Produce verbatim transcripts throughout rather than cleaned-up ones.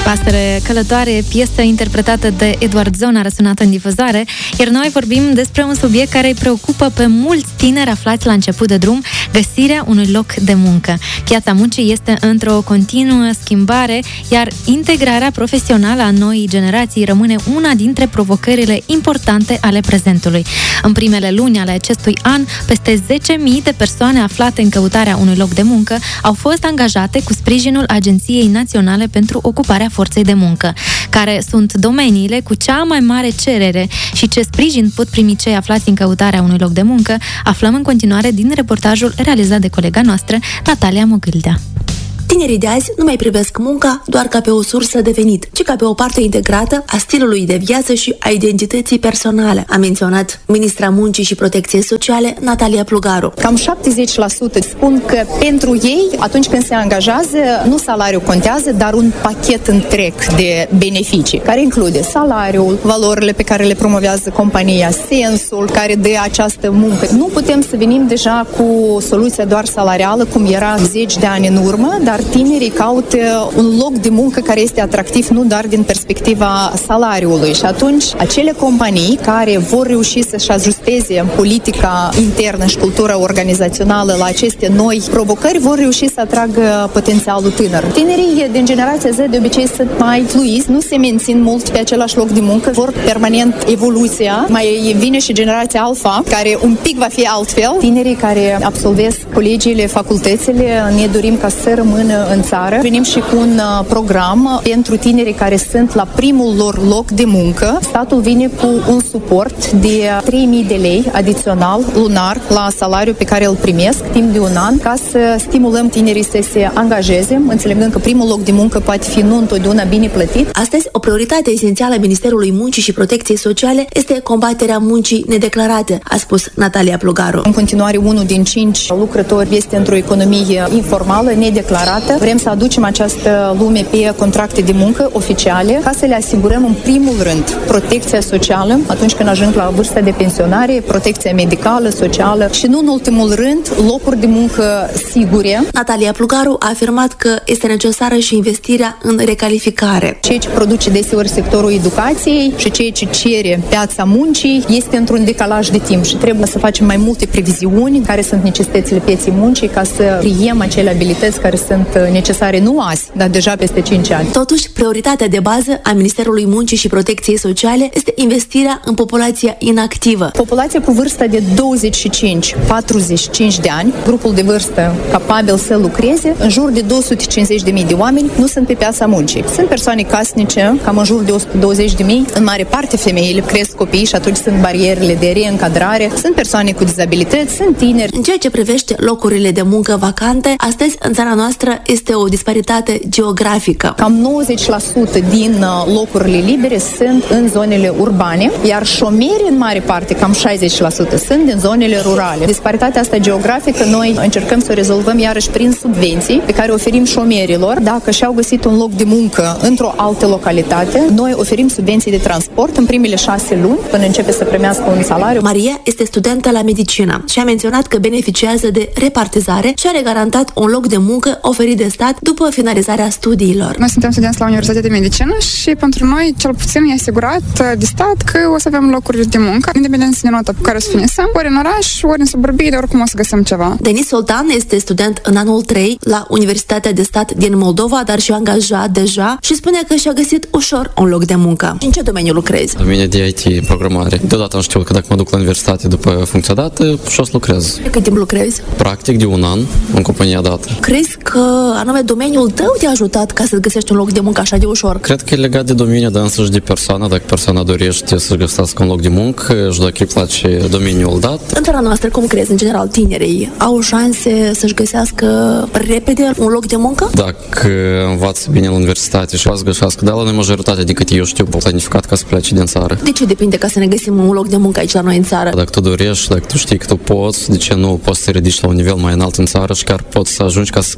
Pasăre călătoare, piesă interpretată de Eduard Zon, a răsunat în difuzare, iar noi vorbim despre un subiect care îi preocupă pe mulți tineri aflați la început de drum, găsirea unui loc de muncă. Piața muncii este într-o continuă schimbare, iar integrarea profesională a noii generații rămâne una dintre provocările importante ale prezentului. În primele luni ale acestui an, peste zece mii de persoane aflate în căutarea unui loc de muncă au fost angajate cu sprijinul Agenției Naționale pentru Ocuparea Forței de Muncă. Care sunt domeniile cu cea mai mare cerere și ce sprijin pot primi cei aflați în căutarea unui loc de muncă, aflăm în continuare din reportajul realizat de colega noastră, Natalia Mogâldea. Tinerii de azi nu mai privesc munca doar ca pe o sursă de venit, ci ca pe o parte integrată a stilului de viață și a identității personale, a menționat ministra Muncii și Protecției Sociale, Natalia Plugaru. Cam șaptezeci la sută spun că pentru ei, atunci când se angajează, nu salariul contează, dar un pachet întreg de beneficii, care include salariul, valorile pe care le promovează compania, sensul care dă această muncă. Nu putem să venim deja cu soluția doar salarială, cum era zeci de ani în urmă, dar tinerii caută un loc de muncă care este atractiv nu doar din perspectiva salariului. Și atunci, acele companii care vor reuși să-și ajusteze politica internă și cultura organizațională la aceste noi provocări, vor reuși să atragă potențialul tânăr. Tinerii din generația Z de obicei sunt mai fluizi, nu se mențin mult pe același loc de muncă, vor permanent evoluția. Mai vine și generația Alpha, care un pic va fi altfel. Tinerii care absolvesc colegiile, facultățile, ne dorim ca să rămână în țară. Venim și cu un program pentru tinerii care sunt la primul lor loc de muncă. Statul vine cu un suport de trei mii de lei adițional lunar la salariul pe care îl primesc timp de un an, ca să stimulăm tinerii să se angajeze, înțelegând că primul loc de muncă poate fi nu întotdeauna bine plătit. Astăzi, o prioritate esențială a Ministerului Muncii și Protecției Sociale este combaterea muncii nedeclarate, a spus Natalia Plugaru. În continuare, unul din cinci lucrători este într-o economie informală, nedeclarată. Vrem să aducem această lume pe contracte de muncă oficiale, ca să le asigurăm în primul rând protecția socială atunci când ajung la vârsta de pensionare, protecția medicală, socială și nu în ultimul rând locuri de muncă sigure. Natalia Plugaru a afirmat că este necesară și investirea în recalificare. Ceea ce produce deseori sectorul educației și ceea ce cere piața muncii este într-un decalaj de timp și trebuie să facem mai multe previziuni care sunt necesitățile pieței muncii ca să creiem acele abilități care sunt necesare nu azi, dar deja peste cinci ani. Totuși, prioritatea de bază a Ministerului Muncii și Protecției Sociale este investirea în populația inactivă. Populația cu vârsta de douăzeci și cinci patruzeci și cinci de ani, grupul de vârstă capabil să lucreze, în jur de două sute cincizeci de mii de oameni nu sunt pe piața muncii. Sunt persoane casnice, cam în jur de o sută douăzeci de mii, în mare parte femeile cresc copii și atunci sunt barierele de reîncadrare, sunt persoane cu dizabilități, sunt tineri. În ceea ce privește locurile de muncă vacante, astăzi în țara noastră este o disparitate geografică. Cam nouăzeci la sută din locurile libere sunt în zonele urbane, iar șomerii în mare parte, cam șaizeci la sută, sunt din zonele rurale. Disparitatea asta geografică noi încercăm să o rezolvăm iarăși prin subvenții pe care oferim șomerilor. Dacă și-au găsit un loc de muncă într-o altă localitate, noi oferim subvenții de transport în primele șase luni până începe să primească un salariu. Maria este studentă la medicină și a menționat că beneficiază de repartizare și are garantat un loc de muncă oferit de stat după finalizarea studiilor. Noi suntem studenți la Universitatea de Medicină și pentru noi, cel puțin, e asigurat de stat că o să avem locuri de muncă, independent de nota pe care o să finisem, ori în oraș, ori în suburbii, de oricum o să găsim ceva. Denis Soltan este student în anul trei la Universitatea de Stat din Moldova, dar și angajat deja și spune că și-a găsit ușor un loc de muncă. În ce domeniu lucrezi? În domeniul de I T, programare. Deodată știu că dacă mă duc la universitate după funcția dată, și o să lucrez. De cât timp lucrezi? Practic de un an în compania dată. Crezi că anume domeniul tău te-a ajutat ca să găsești un loc de muncă așa de ușor? Cred că e legat de domeniu, dar însăși de persoană. Dacă persoana dorește să găsească un loc de muncă și dacă îi place domeniul dat. În țara noastră, cum crezi, în general, tinerii au șanse să-și găsească repede un loc de muncă? Dacă învață bine la universitate și o să găsească, dar la noi majoritatea de cât eu știu, planificat ca să plece din țară. De ce depinde ca să ne găsim un loc de muncă aici la noi în țară? Dacă tu dorești, dacă tu știi că tu poți, de ce nu poți să te ridici la un nivel mai înalt în țară și chiar poți să ajungi ca să schimbi ceva în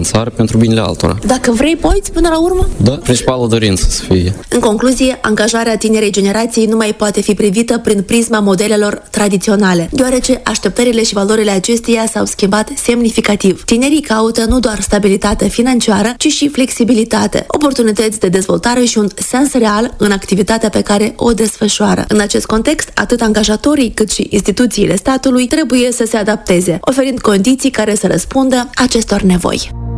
finanțare pentru binele altora. Dacă vrei, poți până la urmă? Da, principală dorință să fie. În concluzie, angajarea tinerei generații nu mai poate fi privită prin prisma modelelor tradiționale, deoarece așteptările și valorile acesteia s-au schimbat semnificativ. Tinerii caută nu doar stabilitate financiară, ci și flexibilitate, oportunități de dezvoltare și un sens real în activitatea pe care o desfășoară. În acest context, atât angajatorii cât și instituțiile statului trebuie să se adapteze, oferind condiții care să răspundă acestor nevoi.